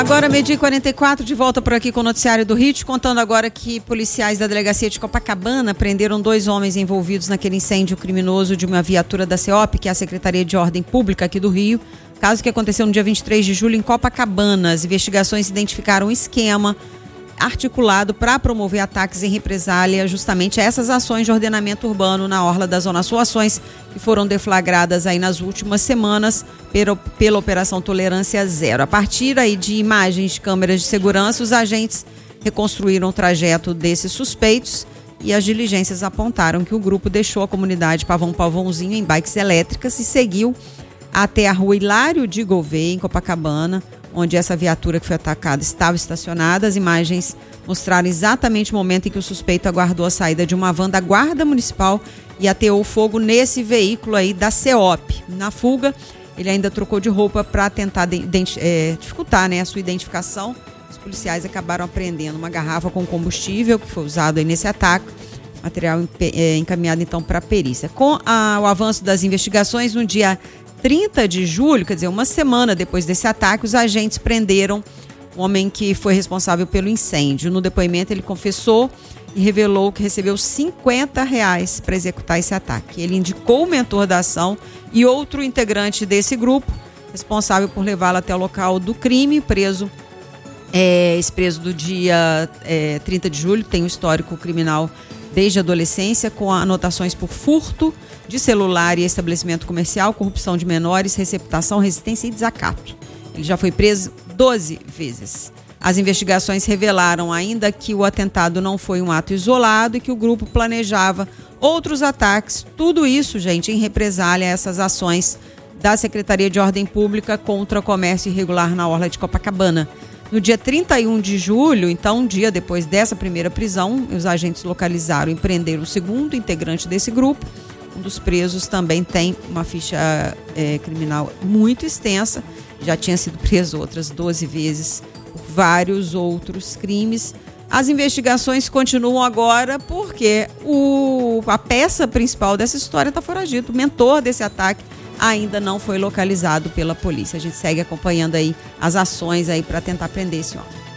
Agora, 12h44, de volta por aqui com o Noticiário do Hit, contando agora que policiais da delegacia de Copacabana prenderam 2 homens envolvidos naquele incêndio criminoso de uma viatura da CEOP, que é a Secretaria de Ordem Pública aqui do Rio. Caso que aconteceu no dia 23 de julho em Copacabana. As investigações identificaram um esquema articulado para promover ataques em represália justamente a essas ações de ordenamento urbano na orla da Zona Sul, ações que foram deflagradas aí nas últimas semanas pela Operação Tolerância Zero. A partir aí de imagens de câmeras de segurança, os agentes reconstruíram o trajeto desses suspeitos e as diligências apontaram que o grupo deixou a comunidade Pavãozinho em bikes elétricas e seguiu até a rua Hilário de Gouveia, em Copacabana, onde essa viatura que foi atacada estava estacionada. As imagens mostraram exatamente o momento em que o suspeito aguardou a saída de uma van da Guarda Municipal e ateou fogo nesse veículo aí da CEOP. Na fuga, ele ainda trocou de roupa para tentar dificultar, né, a sua identificação. Os policiais acabaram apreendendo uma garrafa com combustível que foi usado aí nesse ataque. Material encaminhado então para a perícia. Com o avanço das investigações, no dia 30 de julho, quer dizer, uma semana depois desse ataque, os agentes prenderam o homem que foi responsável pelo incêndio. No depoimento, ele confessou e revelou que recebeu R$50 para executar esse ataque. Ele indicou o mentor da ação e outro integrante desse grupo, responsável por levá-lo até o local do crime, preso. Esse preso do dia 30 de julho tem um histórico criminal desde a adolescência, com anotações por furto de celular e estabelecimento comercial, corrupção de menores, receptação, resistência e desacato. Ele já foi preso 12 vezes. As investigações revelaram ainda que o atentado não foi um ato isolado e que o grupo planejava outros ataques. Tudo isso, gente, em represália a essas ações da Secretaria de Ordem Pública contra o comércio irregular na orla de Copacabana. No dia 31 de julho, então, um dia depois dessa primeira prisão, os agentes localizaram e prenderam o segundo integrante desse grupo. Um dos presos também tem uma ficha criminal muito extensa, já tinha sido preso outras 12 vezes por vários outros crimes. As investigações continuam agora porque a peça principal dessa história está foragido. O mentor desse ataque ainda não foi localizado pela polícia. A gente segue acompanhando aí as ações aí para tentar prender esse homem.